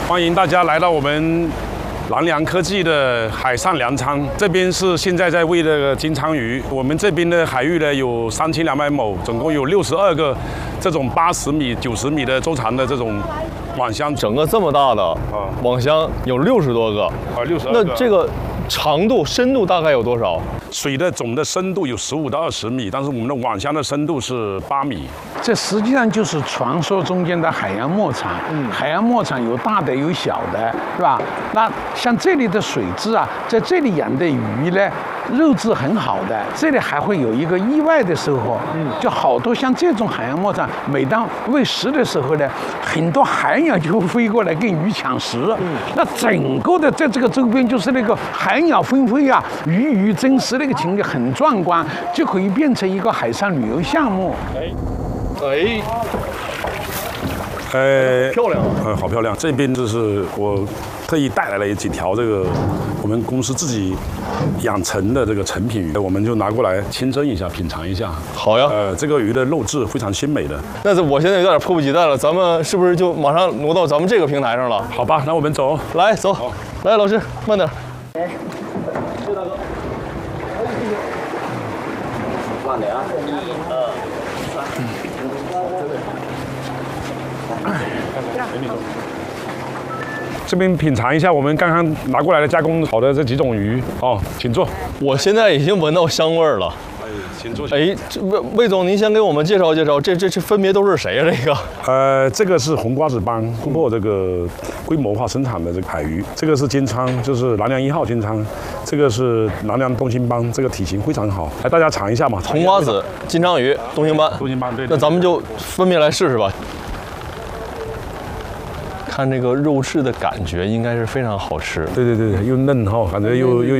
欢迎大家来到我们南洋科技的海上粮仓，这边是现在在喂的金枪鱼。我们这边的海域呢有3200亩，总共有62个这种80米、90米的周长的这种网箱， 整个这么大的网箱有60多个 ，62个。 那这个长度、深度大概有多少？ 水的总的深度有15到20米，但是我们的网箱的深度是8米。 这实际上就是传说中间的海洋牧场。海洋牧场有大的有小的，是吧？那像这里的水质啊，在这里养的鱼呢，肉质很好的。这里还会有一个意外的收获，就好多像这种海洋牧场，每当喂食的时候呢，很多海鸟就会飞过来跟鱼抢食。那整个的在这个周边就是那个海鸟纷飞啊，鱼争食那个情景很壮观，就可以变成一个海上旅游项目。 漂亮好漂亮！这边就是我特意带来了几条这个我们公司自己养成的这个成品鱼，我们就拿过来清蒸一下，品尝一下。 好呀。 这个鱼的肉质非常鲜美的。 那我现在有点迫不及待了，咱们是不是就马上挪到咱们这个平台上了？ 好吧，那我们走。 来，走。来，老师，慢点。谢大哥。 慢点啊。 这边品尝一下我们刚刚拿过来的加工好的这几种鱼哦，请坐。 我现在已经闻到香味儿了。 请坐。 这魏总，您先给我们介绍介绍，这分别都是谁啊？这个？ 这个是红瓜子帮突破这个规模化生产的这个海鱼，这个是金鲳，就是南洋1号金鲳，这个是南洋东星帮，这个体型非常好，来大家尝一下嘛。 红瓜子、金鲳鱼、东星斑。 东星斑，对。 那咱们就分别来试试吧。看这个肉质的感觉，应该是非常好吃。 对，又嫩哈，感觉又